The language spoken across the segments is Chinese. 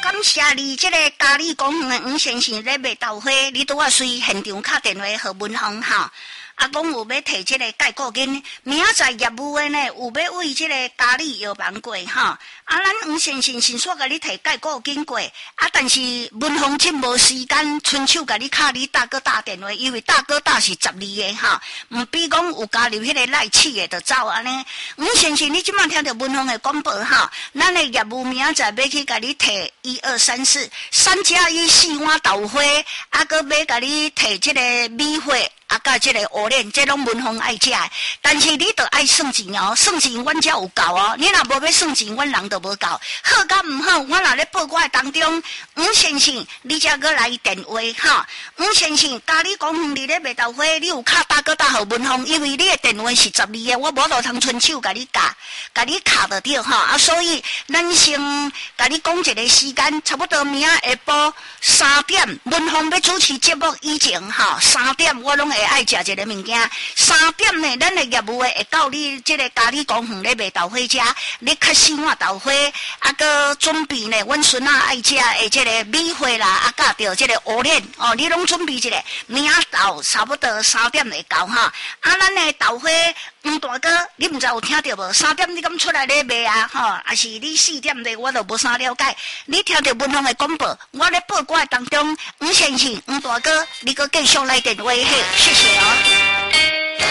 感谢你这个嘉里公园的黄先生咧卖豆花，你拄啊随现场打电话给文芳哈。啊，讲有要摕即个解雇金，明仔载业务的呢，有要为即个嘉里摇办过哈。啊，咱黄先生先说甲你摕解雇金过，啊，但是文芳真无时间，伸手甲你敲你大哥打电话，因为大哥大是12个哈，毋比讲有加入迄个赖气的就走安尼。黄先生，你即摆听到文芳的广播哈，咱的业务明仔载要去甲你摕1、2、3、4，3+1 4碗豆花，啊，搁要甲你摕即个米花。啊，甲即个蚵链，这拢文芳爱食的，但是你得爱算钱哦，算钱阮才有够哦。你若无要算钱，阮人都无够。好甲毋好，我若咧报我的当中，黄先生，你才搁来电话哈。黄先生，嘉里公园你咧卖豆花，你有敲大哥大号文芳，因为你的电话是12个，我无路通伸手甲你教，甲你敲得着哈。啊，所以咱先甲你讲一个时间，差不多明仔下晡3点，文芳要主持节目以前哈，3点我拢会爱食一个物件。3点呢，咱的业务会到你这个嘉里公园咧卖豆花食，你敲4碗豆花，啊个准备呢，阮孙仔爱食的这个米花啦，啊甲着这个蚵链哦，你拢准备一个，明仔到差不多3点会到哈。啊，咱的豆花。黄大哥，你毋知有听到无？3点你敢出来咧卖啊？吼，还是你4点咧？我都无啥了解。你听到文芳的广播，我咧报我的当中，黄先生、黄大哥，你搁继续来电话嘿，谢谢哦。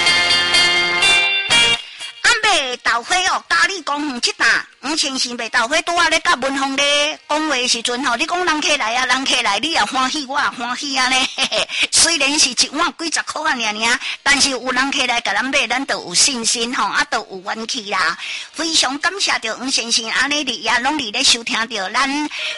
卖豆花哦，嘉里公园这搭，黄先生卖豆花拄啊咧甲文芳咧讲话时阵吼，你讲人客来啊，人客来，你也欢喜，我也欢喜啊咧。虽然是一碗几十块啊尔，但是有人客来甲咱买，咱都有信心吼，啊都有元气啦。非常感谢着黄先生安尼日夜拢伫咧收听着咱。